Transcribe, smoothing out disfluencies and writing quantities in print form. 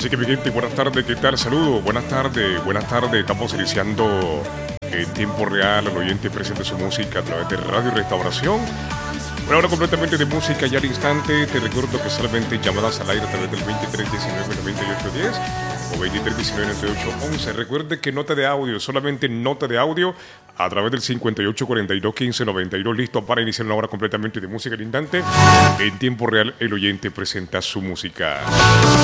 que mi gente, buenas tardes, ¿qué tal? Saludos, buenas tardes, buenas tardes. Estamos iniciando en tiempo real al oyente presente su música a través de Radio Restauración. Una hora completamente de música ya al instante. Te recuerdo que solamente llamadas al aire a través del 2319-9810 o 2319-9811. Recuerde que nota de audio, solamente nota de audio a través del 5842-1592. Listo para iniciar una hora completamente de música al instante. En tiempo real el oyente presenta su música.